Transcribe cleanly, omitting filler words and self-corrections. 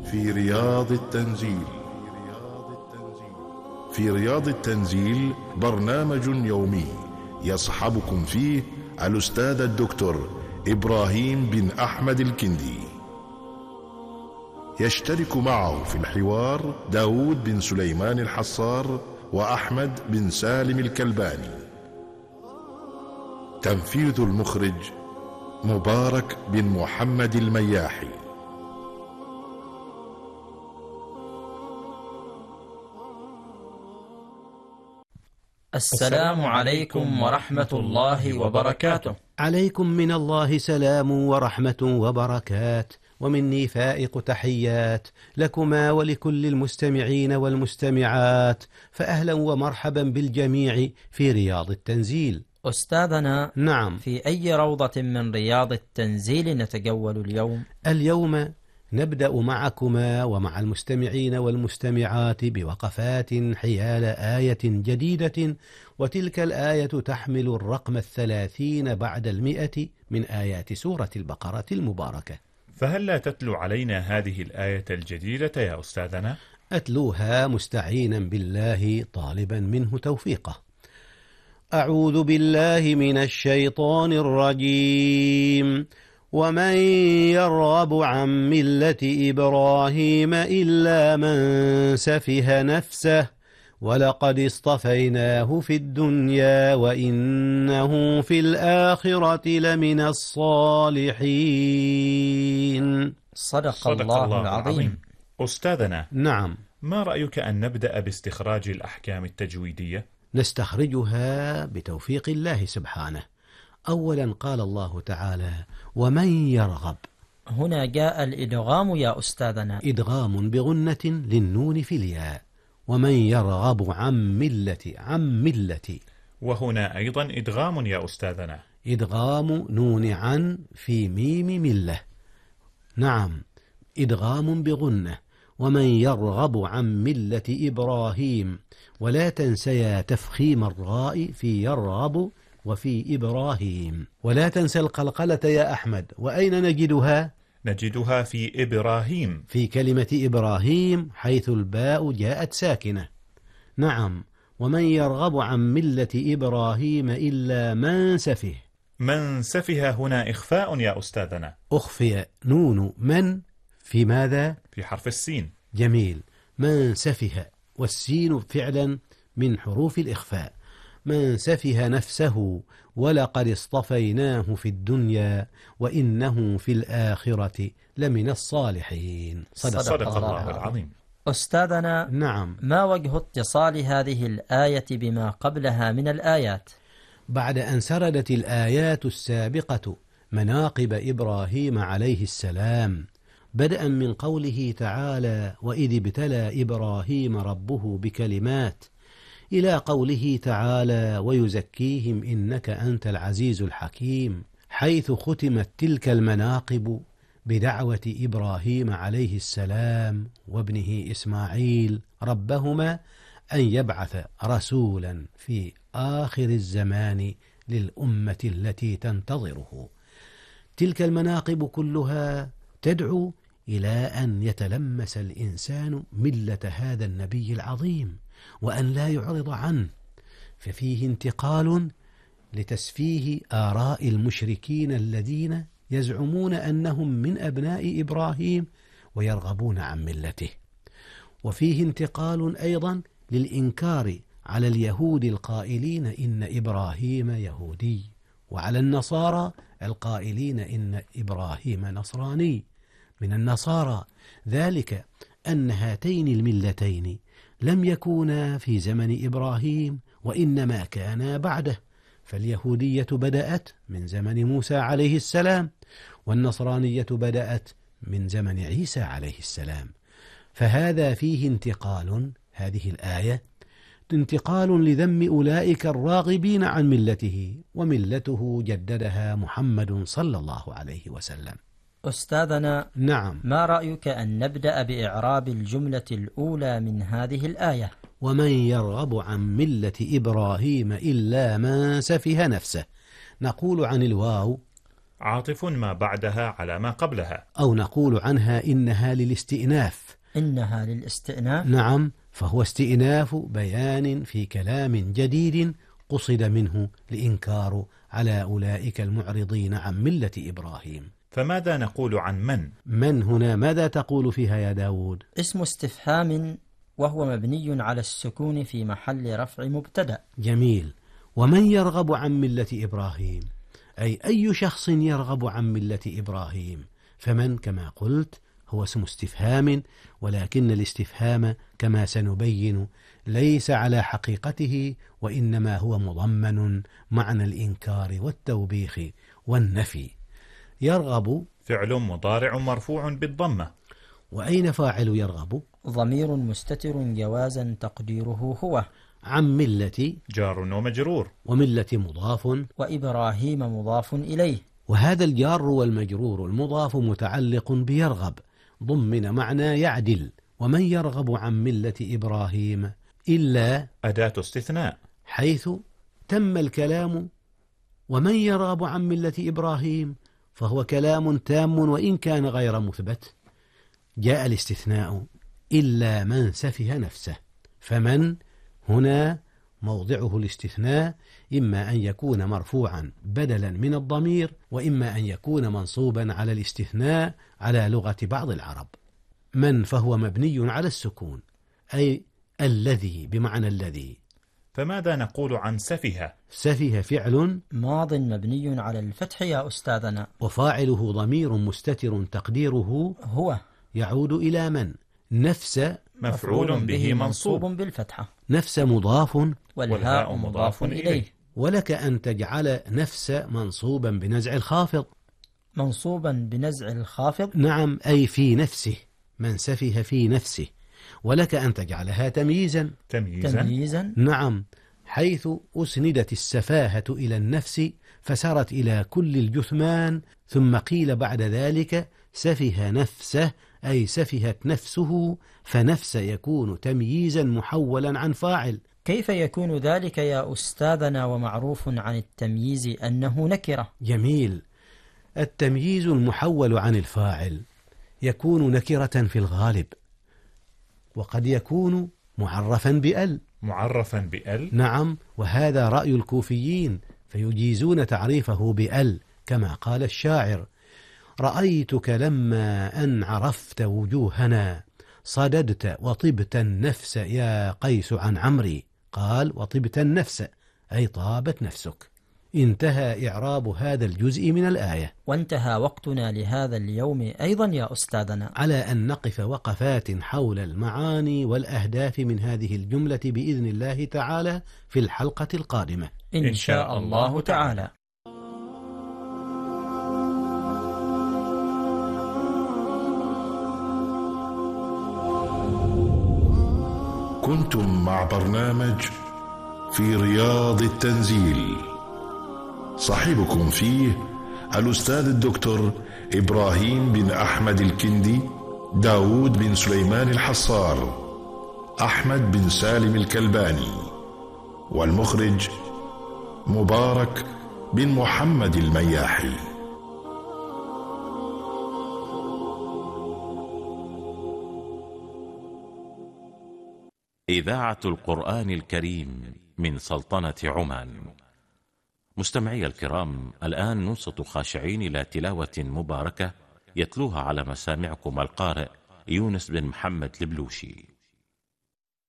في رياض التنزيل. في رياض التنزيل برنامج يومي يصحبكم فيه الأستاذ الدكتور إبراهيم بن أحمد الكندي. يشترك معه في الحوار داود بن سليمان الحصار وأحمد بن سالم الكلباني. تنفيذ المخرج مبارك بن محمد المياحي. السلام عليكم ورحمة الله وبركاته. عليكم من الله سلام ورحمة وبركات، ومني فائق تحيات لكما ولكل المستمعين والمستمعات، فأهلا ومرحبا بالجميع في رياض التنزيل. أستاذنا، نعم، في أي روضة من رياض التنزيل نتجول اليوم؟ اليوم نبدأ معكما ومع المستمعين والمستمعات بوقفات حيال آية جديدة، وتلك الآية تحمل الرقم 30 بعد 100 من آيات سورة البقرة المباركة. فهل لا تتلو علينا هذه الآية الجديدة يا أستاذنا؟ أتلوها مستعينا بالله طالبا منه توفيقه. أعوذ بالله من الشيطان الرجيم. ومن يرغب عن ملة إبراهيم إلا من سفه نفسه ولقد اصطفيناه في الدنيا وإنه في الآخرة لمن الصالحين. صدق الله العظيم. أستاذنا، نعم، ما رأيك أن نبدأ باستخراج الأحكام التجويدية؟ نستخرجها بتوفيق الله سبحانه. أولا قال الله تعالى: ومن يرغب. هنا جاء الإدغام يا أستاذنا، إدغام بغنة للنون في الياء. ومن يرغب عن ملة. وهنا أيضا إدغام يا أستاذنا، إدغام نون عن في ميم ملة. نعم، إدغام بغنة. ومن يرغب عن ملة إبراهيم، ولا تنسيا تفخيم الراء في يرغب وفي إبراهيم، ولا تنسى القلقلة يا أحمد. وأين نجدها؟ نجدها في إبراهيم، في كلمة إبراهيم حيث الباء جاءت ساكنة. نعم، ومن يرغب عن ملة إبراهيم إلا من سفه. من سفه هنا إخفاء يا أستاذنا، أخفي نون من في ماذا؟ في حرف السين. جميل، من سفه، والسين فعلا من حروف الإخفاء. من سفه نفسه ولقد اصطفيناه في الدنيا وإنه في الآخرة لمن الصالحين. صدق الله العظيم. أستاذنا، نعم، ما وجه اتصال هذه الآية بما قبلها من الآيات؟ بعد أن سردت الآيات السابقة مناقب إبراهيم عليه السلام، بدءا من قوله تعالى: وإذ ابتلى إبراهيم ربه بكلمات، إلى قوله تعالى: ويزكيهم إنك أنت العزيز الحكيم، حيث ختمت تلك المناقب بدعوة إبراهيم عليه السلام وابنه إسماعيل ربهما أن يبعث رسولا في آخر الزمان للأمة التي تنتظره. تلك المناقب كلها تدعو إلى أن يتلمس الإنسان ملة هذا النبي العظيم وأن لا يعرض عنه، ففيه انتقال لتسفيه آراء المشركين الذين يزعمون أنهم من أبناء إبراهيم ويرغبون عن ملته، وفيه انتقال أيضا للإنكار على اليهود القائلين إن إبراهيم يهودي، وعلى النصارى القائلين إن إبراهيم نصراني. من النصارى ذلك أن هاتين الملتين لم يكونا في زمن إبراهيم وإنما كانا بعده، فاليهودية بدأت من زمن موسى عليه السلام، والنصرانية بدأت من زمن عيسى عليه السلام. فهذا فيه انتقال، هذه الآية انتقال لذم أولئك الراغبين عن ملته، وملته جددها محمد صلى الله عليه وسلم. أستاذنا، نعم، ما رأيك أن نبدأ بإعراب الجملة الأولى من هذه الآية؟ ومن يرغب عن ملة إبراهيم إلا من سفه نفسه. نقول عن الواو عاطف ما بعدها على ما قبلها. أو نقول عنها إنها للاستئناف. إنها للاستئناف. نعم، فهو استئناف بيان في كلام جديد قصد منه الإنكار على أولئك المعرضين عن ملة إبراهيم. فماذا نقول عن من؟ من هنا ماذا تقول فيها يا داود؟ اسم استفهام وهو مبني على السكون في محل رفع مبتدأ. جميل. ومن يرغب عن ملة إبراهيم، أي شخص يرغب عن ملة إبراهيم؟ فمن كما قلت هو اسم استفهام، ولكن الاستفهام كما سنبين ليس على حقيقته، وإنما هو مضمن معنى الإنكار والتوبيخ والنفي. يرغب فعل مضارع مرفوع بالضمة. وأين فاعل يرغب؟ ضمير مستتر جوازا تقديره هو. عن ملة جار ومجرور. وملة مضاف. وإبراهيم مضاف إليه. وهذا الجار والمجرور المضاف متعلق بيرغب، ضمن معنى يعدل. ومن يرغب عن ملة إبراهيم إلا أداة استثناء، حيث تم الكلام ومن يرغب عن ملة إبراهيم، فهو كلام تام وإن كان غير مثبت. جاء الاستثناء إلا من سفه نفسه، فمن هنا موضعه الاستثناء، إما أن يكون مرفوعا بدلا من الضمير، وإما أن يكون منصوبا على الاستثناء على لغة بعض العرب. من فهو مبني على السكون، أي الذي بمعنى الذي. فماذا نقول عن سفه؟ سفه فعل ماض مبني على الفتح يا أستاذنا، وفاعله ضمير مستتر تقديره هو. يعود إلى من؟ نفس مفعول به منصوب بالفتحة. نفس مضاف والهاء مضاف إليه. ولك أن تجعل نفس منصوبا بنزع الخافض. منصوبا بنزع الخافض. نعم، أي في نفسه، من سفه في نفسه. ولك أن تجعلها تمييزا. تمييزا. نعم، حيث أسندت السفاهة إلى النفس فسرت إلى كل الجثمان، ثم قيل بعد ذلك سفه نفسه، أي سفهت نفسه، فنفس يكون تمييزا محولا عن فاعل. كيف يكون ذلك يا أستاذنا ومعروف عن التمييز أنه نكرة؟ جميل. التمييز المحول عن الفاعل يكون نكرة في الغالب، وقد يكون معرفا بأل. معرفا بأل؟ نعم، وهذا رأي الكوفيين، فيجيزون تعريفه بأل، كما قال الشاعر: رأيتك لما أن عرفت وجوهنا، صددت وطبت النفس يا قيس عن عمري. قال وطبت النفس، أي طابت نفسك. انتهى إعراب هذا الجزء من الآية. وانتهى وقتنا لهذا اليوم أيضا يا أستاذنا، على أن نقف وقفات حول المعاني والأهداف من هذه الجملة بإذن الله تعالى في الحلقة القادمة إن شاء الله تعالى. كنتم مع برنامج في رياض التنزيل، صاحبكم فيه الأستاذ الدكتور إبراهيم بن أحمد الكندي، داود بن سليمان الحصار، أحمد بن سالم الكلباني، والمخرج مبارك بن محمد المياحي. إذاعة القرآن الكريم من سلطنة عمان. مستمعي الكرام، الآن ننصت خاشعين إلى تلاوة مباركة يتلوها على مسامعكم القارئ يونس بن محمد البلوشي.